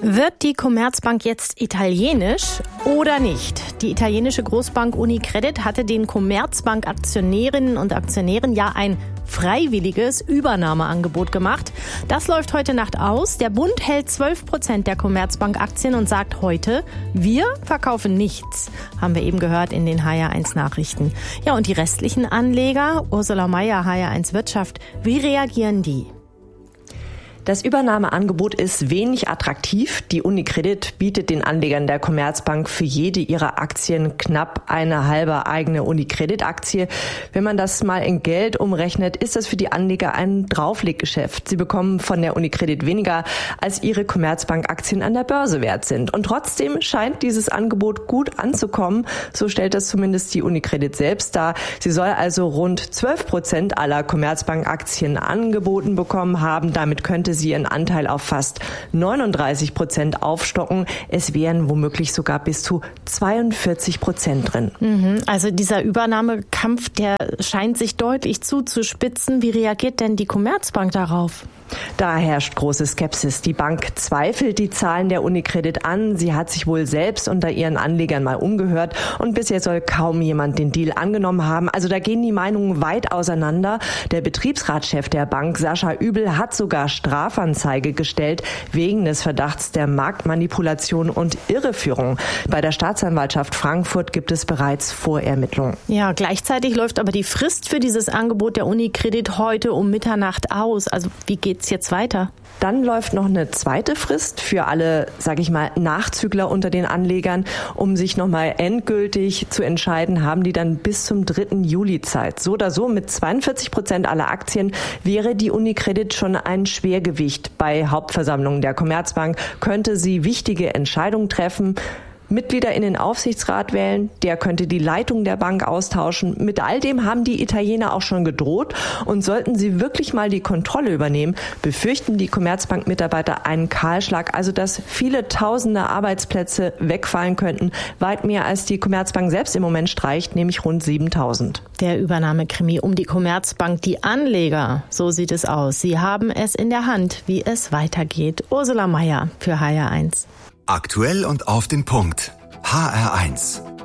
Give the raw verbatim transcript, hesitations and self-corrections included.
Wird die Commerzbank jetzt italienisch oder nicht? Die italienische Großbank Unicredit hatte den Commerzbank-Aktionärinnen und Aktionären ja ein freiwilliges Übernahmeangebot gemacht. Das läuft heute Nacht aus. Der Bund hält zwölf Prozent der Commerzbank-Aktien und sagt heute, wir verkaufen nichts. Haben wir eben gehört in den H R eins Nachrichten. Ja, und die restlichen Anleger, Ursula Meier, H R eins Wirtschaft, wie reagieren die? Das Übernahmeangebot ist wenig attraktiv. Die Unicredit bietet den Anlegern der Commerzbank für jede ihrer Aktien knapp eine halbe eigene Unicredit-Aktie. Wenn man das mal in Geld umrechnet, ist das für die Anleger ein Draufleggeschäft. Sie bekommen von der Unicredit weniger, als ihre Commerzbank-Aktien an der Börse wert sind. Und trotzdem scheint dieses Angebot gut anzukommen. So stellt das zumindest die Unicredit selbst dar. Sie soll also rund zwölf Prozent aller Commerzbank-Aktien angeboten bekommen haben. Damit könnte sie ihren Anteil auf fast neununddreißig Prozent aufstocken. Es wären womöglich sogar bis zu zweiundvierzig Prozent drin. Mhm, also dieser Übernahmekampf, der scheint sich deutlich zuzuspitzen. Wie reagiert denn die Commerzbank darauf? Da herrscht große Skepsis. Die Bank zweifelt die Zahlen der Unicredit an. Sie hat sich wohl selbst unter ihren Anlegern mal umgehört und bisher soll kaum jemand den Deal angenommen haben. Also da gehen die Meinungen weit auseinander. Der Betriebsratschef der Bank, Sascha Übel, hat sogar Strafanzeige gestellt wegen des Verdachts der Marktmanipulation und Irreführung. Bei der Staatsanwaltschaft Frankfurt gibt es bereits Vorermittlungen. Ja, gleichzeitig läuft aber die Frist für dieses Angebot der Unicredit heute um Mitternacht aus. Also wie geht es jetzt weiter? Dann läuft noch eine zweite Frist für alle, sage ich mal, Nachzügler unter den Anlegern. Um sich nochmal endgültig zu entscheiden, haben die dann bis zum dritten Juli Zeit. So oder so, mit zweiundvierzig Prozent aller Aktien wäre die Unicredit schon ein Schwergewicht. Bei Hauptversammlungen der Commerzbank könnte sie wichtige Entscheidungen treffen. Mitglieder in den Aufsichtsrat wählen, der könnte die Leitung der Bank austauschen. Mit all dem haben die Italiener auch schon gedroht. Und sollten sie wirklich mal die Kontrolle übernehmen, befürchten die Commerzbank-Mitarbeiter einen Kahlschlag, also dass viele tausende Arbeitsplätze wegfallen könnten. Weit mehr als die Commerzbank selbst im Moment streicht, nämlich rund siebentausend. Der Übernahmekrimi um die Commerzbank, die Anleger, so sieht es aus. Sie haben es in der Hand, wie es weitergeht. Ursula Meier für H R eins. Aktuell und auf den Punkt. H R eins.